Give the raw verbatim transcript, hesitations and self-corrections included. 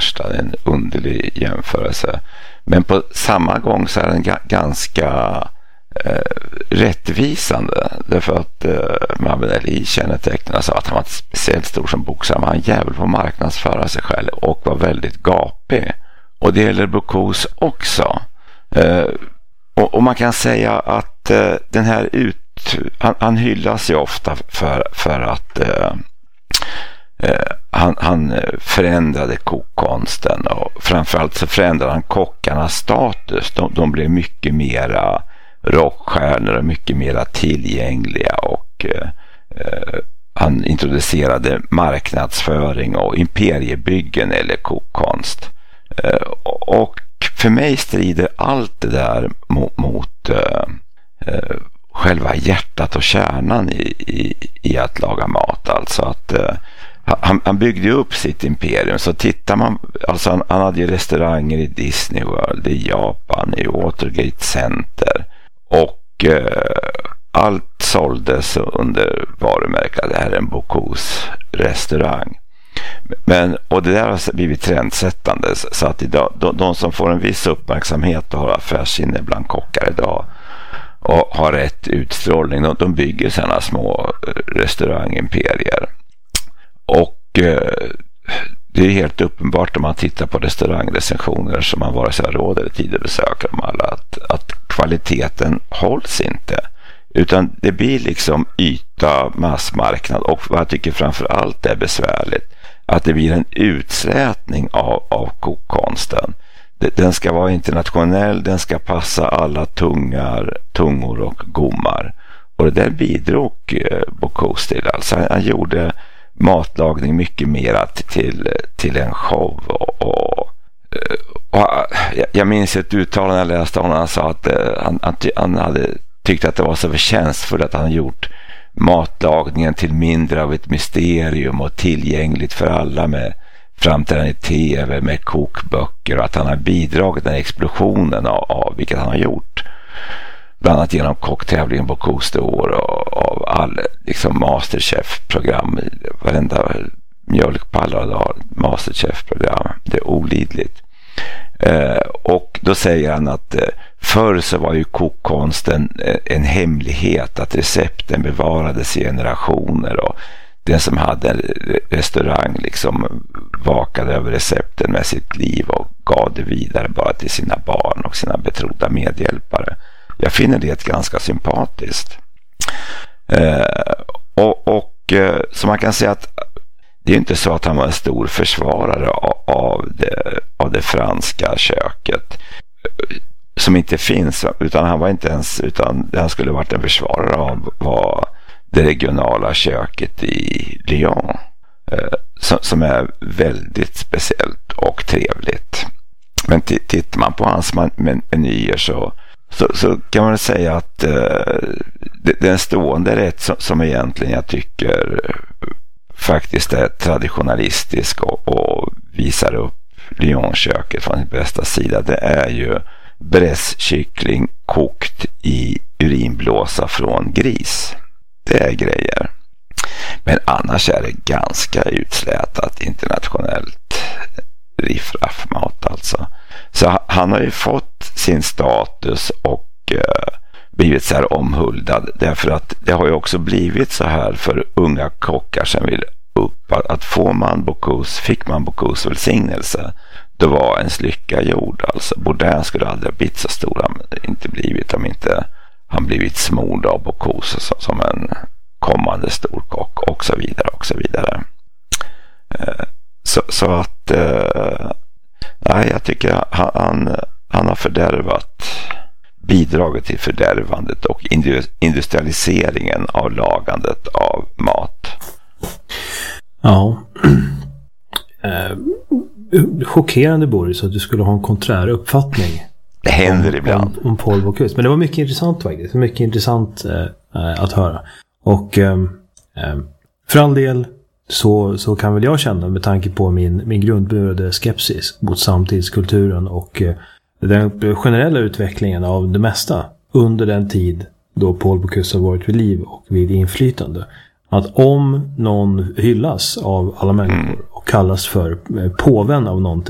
första. Det är en underlig jämförelse. Men på samma gång så är den ga- ganska eh, rättvisande. Därför att eh, Muhammad Ali kännetecknades av att han var speciellt stor som boxare. Men han jävel på att marknadsföra sig själv och var väldigt gapig. Och det gäller Bocuse också. Eh, och, och man kan säga att eh, den här ut... Han, han hyllas ju ofta för, för att eh, eh, han, han förändrade kokkonsten, och framförallt så förändrade han kockarnas status. De, de blev mycket mera rockstjärnor och mycket mera tillgängliga, och eh, han introducerade marknadsföring och imperiebyggen eller kokkonst. Eh, och för mig strider allt det där mot, mot eh, eh, själva hjärtat och kärnan i, i, i att laga mat. Alltså att eh, han, han byggde upp sitt imperium. Så tittar man, alltså han, han hade ju restauranger i Disney World, i Japan, i Watergate Center, och eh, allt såldes under varumärket. Det här är en Bocuse restaurang. Men, och det där har blivit trendsättande, så att idag, de, de som får en viss uppmärksamhet och har affärsinne bland kockar idag och har rätt utstrålning, de, de bygger sådana små restaurangimperier. Och eh, det är helt uppenbart om man tittar på restaurangrecensioner som man vare sig har råd eller tid att besöka dem alla, att, att kvaliteten hålls inte, utan det blir liksom yta, massmarknad, och vad jag tycker framför allt är besvärligt, att det blir en utslätning av, av kokkonsten. Den ska vara internationell, den ska passa alla tungar, tungor och gommar. Och det där bidrog eh, Bocuse till. Alltså han, han gjorde matlagning mycket mer till, till en show. Och, och, och, jag, jag minns ett uttalande jag läste honom. Han sa att eh, han, han, han hade tyckt att det var så förtjänstfullt att han gjort matlagningen till mindre av ett mysterium och tillgängligt för alla, med framträdande i tv, med kokböcker, och att han har bidragit den explosionen av, av vilket han har gjort. Bland annat genom kocktävlingen Bocuse d'Or och av all liksom Masterchef-program. Varenda mjölkpallad har Masterchef-program. Det är olidligt. Eh, och då säger han att eh, förr så var ju kokkonsten eh, en hemlighet, att recepten bevarades i generationer, och den som hade en restaurang liksom vakade över recepten med sitt liv och gav det vidare bara till sina barn och sina betrodda medhjälpare. Jag finner det ganska sympatiskt. Eh, och och eh, så man kan säga att det är inte så att han var en stor försvarare av, av, det, av det franska köket som inte finns, utan han var inte ens, utan han skulle varit en försvarare av var det regionala köket i Lyon, eh, som, som är väldigt speciellt och trevligt. Men t- tittar man på hans man- menyer så, så, så kan man säga att eh, det, det är en stående rätt som, som egentligen jag tycker faktiskt är traditionalistisk och, och visar upp Lyon-köket från sin bästa sida. Det är ju brässkyckling kokt i urinblåsa från gris. Det är grejer. Men annars är det ganska utslätat internationellt riffraffmat alltså. Så han har ju fått sin status och eh, blivit så här omhuldad, därför att det har ju också blivit så här för unga kockar som vill upp att, att får man Bocuse, fick man Bocuse välsignelse, då var ens lycka gjord alltså. Bourdain skulle aldrig ha blivit så stor, han inte blivit om inte han blivit smord av Bocuse som, som en kommande storkock och så vidare och så vidare. Eh, så, så att eh, nej, jag tycker han, han, han har fördärvat, bidragit till fördärvandet och industrialiseringen av lagandet av mat. Ja. Eh, chockerande, Boris, att du skulle ha en konträr uppfattning. Det händer om, ibland. Om, om Paul Bocuse. Men det var mycket intressant faktiskt. Mycket intressant eh, att höra. Och eh, för all del så, så kan väl jag känna, med tanke på min, min grundburade skepsis mot samtidskulturen och eh, den generella utvecklingen av det mesta under den tid då Paul Bocuse har varit vid liv och vid inflytande, att om någon hyllas av alla människor och kallas för påvän av någonting,